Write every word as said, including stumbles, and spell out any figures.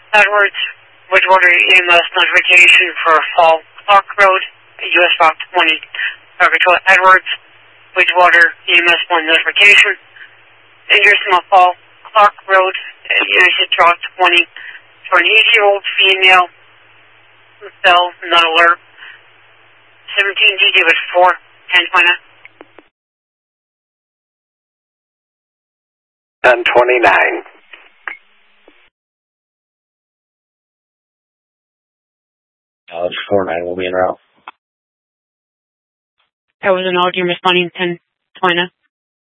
Edwards, Bridgewater E M S notification for Fall Clark Road, U S Route twenty. Target Edwards, Bridgewater E M S one notification. Injuries from Fall Clark Road, United Route twenty. For an eighty-year-old female, fell, not alert. seventeen D David four, ten twenty. ten twenty-nine. Alex four nine will be en route. That was an audio responding ten twenty.